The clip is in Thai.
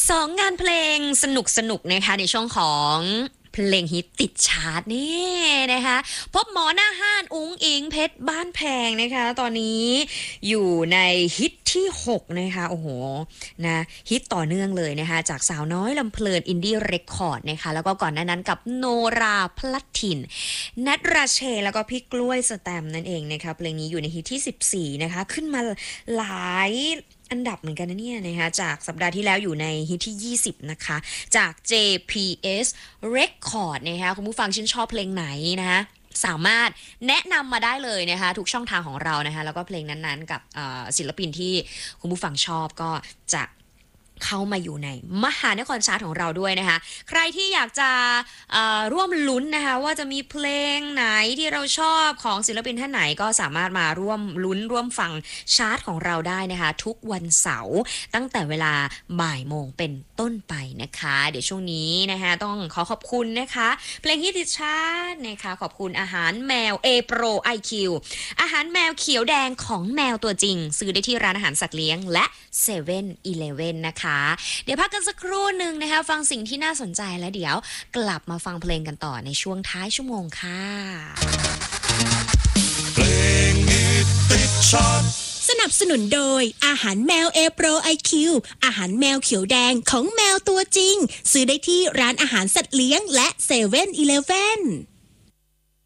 2งานเพลงสนุกนะคะในช่วงของเพลงฮิตติดชาร์ตนี่นะคะพบหมอหน้าห้านอุ้งอิงเพชรบ้านแพงนะคะตอนนี้อยู่ในฮิตที่6นะคะโอ้โหนะฮิตต่อเนื่องเลยนะคะจากสาวน้อยลำเพลินอินดี้เรคคอร์ดนะคะแล้วก็ก่อนหน้านั้นกับโนราพลัดถิ่นนัทราเชแล้วก็พี่กล้วยสแตมนั่นเองนะคะเพลงนี้อยู่ในฮิตที่14นะคะขึ้นมาหลายอันดับเหมือนกันนะเนี่ยนะคะจากสัปดาห์ที่แล้วอยู่ในฮิตที่20นะคะจาก JPS Record นะคะคุณผู้ฟังชื่นชอบเพลงไหนนะคะสามารถแนะนำมาได้เลยนะคะทุกช่องทางของเรานะคะแล้วก็เพลงนั้นๆกับศิลปินที่คุณผู้ฟังชอบก็จะเข้ามาอยู่ในมหานครชาร์ตของเราด้วยนะคะใครที่อยากจะร่วมลุ้นนะคะว่าจะมีเพลงไหนที่เราชอบของศิลปินท่านไหนก็สามารถมาร่วมลุ้นร่วมฟังชาร์ตของเราได้นะคะทุกวันเสาร์ตั้งแต่เวลาบ่ายโมงเป็นต้นไปนะคะเดี๋ยวช่วงนี้นะคะต้องขอบคุณนะคะเพลงฮิตติดชาร์ตนะคะขอบคุณอาหารแมว A Pro IQ อาหารแมวเขียวแดงของแมวตัวจริงซื้อได้ที่ร้านอาหารสัตว์เลี้ยงและ7-Eleven นะคะเดี๋ยวพักกันสักครู่หนึ่งนะคะฟังสิ่งที่น่าสนใจแล้วเดี๋ยวกลับมาฟังเพลงกันต่อในช่วงท้ายชั่วโมงค่ะเพลงฮิตติดชาร์ตสนับสนุนโดยอาหารแมว A Pro IQ อาหารแมวเขียวแดงของแมวตัวจริงซื้อได้ที่ร้านอาหารสัตว์เลี้ยงและ7-Eleven